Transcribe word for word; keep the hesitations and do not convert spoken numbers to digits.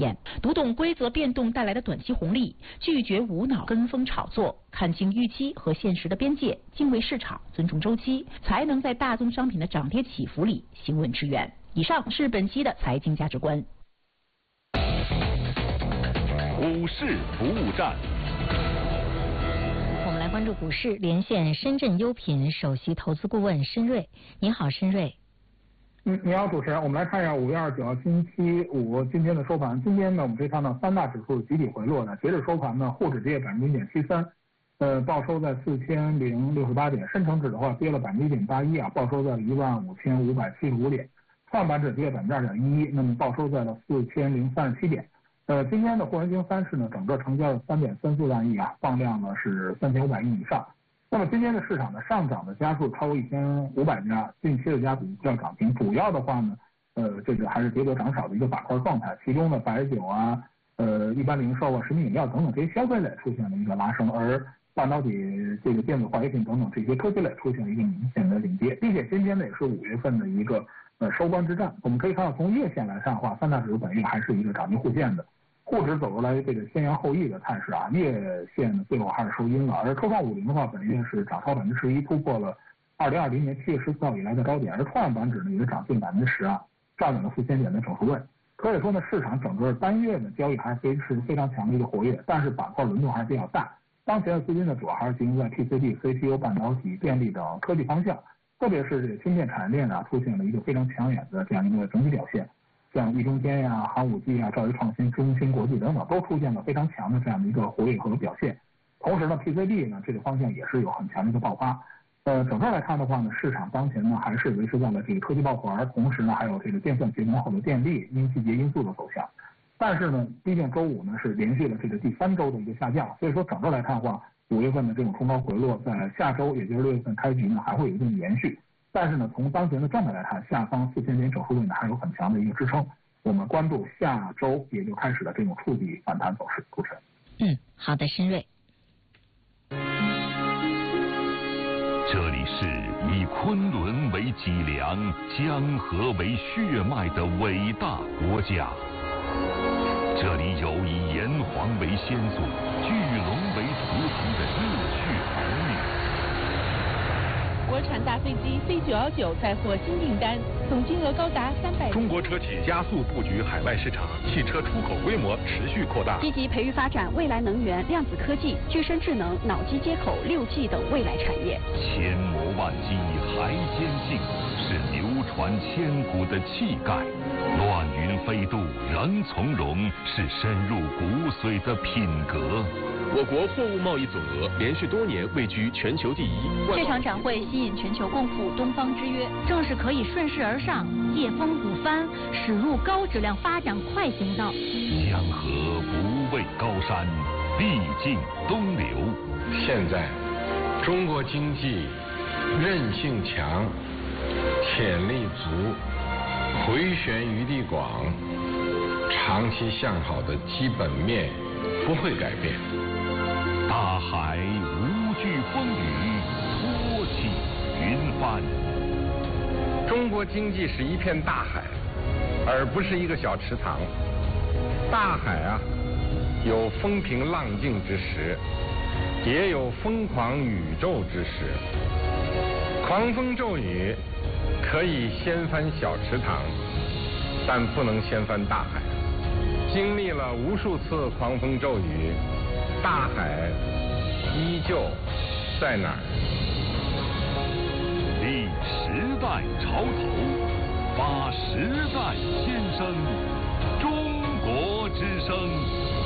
验，读懂规则变动带来的短期红利，拒绝无脑跟风炒作，看清预期和现实的边界，敬畏市场，尊重周期，才能在大宗商品的涨跌起伏里行稳致远。以上是本期的财经价值观。 股市服务站。 我们来关注股市，连线深圳优品首席投资顾问申瑞。你好，申瑞。 嗯，你好，主持人。我们来看一下五月二十九号星期五今天的收盘。今天呢，我们可以看到三大指数集体回落的。截至收盘呢，沪指跌百分之零点七三，呃，报收在四千零六十八点。深成指的话跌了百分之一点八一啊，报收在了一万五千五百七十五点。创业板指跌百分之二点一一，那么报收在了四千零三十七点。呃，今天的沪深经三市呢，整个成交了三点三四万亿啊，放量呢是三千五百亿以上。那么今天的市场呢，上涨的家数超过一千五百家，近期的家股要涨停。主要的话呢，呃，这个还是跌多涨少的一个板块状态。其中呢，白酒啊，呃，一般零售啊、食品饮料等等这些消费类出现了一个拉升，而半导体、这个电子化学品等等这些科技类出现了一个明显的领跌，并且今天呢也是五月份的一个呃收官之战。我们可以看到，从月线来看的话，三大指数本月还是一个涨跌互现的。沪指走出来这个先扬后抑的态势啊，月线最后还是收阴了。而科创五零的话，本月是涨超百分之十一，突破了二零二零年七月十四号以来的高点。而创业板指呢也是涨近百分之十啊，站稳了四千点的整数位。可以说呢，市场整个单月的交易还是非是非常强的一个活跃，但是板块轮动还是比较大。当前的资金呢，主要还是集中在 P C B、C P U、半导体、电力等科技方向，特别是这个芯片产业链啊，出现了一个非常抢眼的这样一个整体表现。像易中天呀、寒武纪啊、兆易创新、中芯国际等等，都出现了非常强的这样的一个活跃和表现。同时呢 ，P C B 呢这个方向也是有很强的一个爆发。呃，整个来看的话呢，市场当前呢还是维持在了这个科技抱团，同时呢还有这个电算节能后的电力因季节因素的走向。但是呢，毕竟周五呢是连续了这个第三周的一个下降，所以说整个来看的话，五月份的这种冲高回落，在下周也就是六月份开局呢还会有一定延续。但是呢，从当前的状态来看，下方四千点整数位呢还有很强的一个支撑。我们关注下周也就开始了这种触底反弹走势。主持人， 嗯，好的，申瑞。 这里是以昆仑为脊梁、江河为血脉的伟大国家。这里有以炎黄为先祖、巨龙为图腾的热血儿女。 国产大飞机 C 九一九载获新订单，总金额高达三百。 中国车企加速布局海外市场，汽车出口规模持续扩大， 积极培育发展未来能源、量子科技、具身智能、脑机接口、六 G 等未来产业。 千磨万击还坚劲，是流传千古的气概；乱云飞渡仍从容，是深入骨髓的品格。 我国货物贸易总额连续多年位居全球第一。 这场展会吸引全球共赴东方之约， 正是可以顺势而上，借风鼓帆，驶入高质量发展快行道。 江河不畏高山，必尽东流。 现在，中国经济韧性强，潜力足，回旋余地广，长期向好的基本面不会改变。 大海无惧风雨，托起云帆。 中国经济是一片大海，而不是一个小池塘。大海啊，有风平浪静之时，也有疯狂宇宙之时。狂风骤雨可以掀翻小池塘，但不能掀翻大海。经历了无数次狂风骤雨，大海依旧在哪儿？ 立时代潮头，发时代先声，中国之声。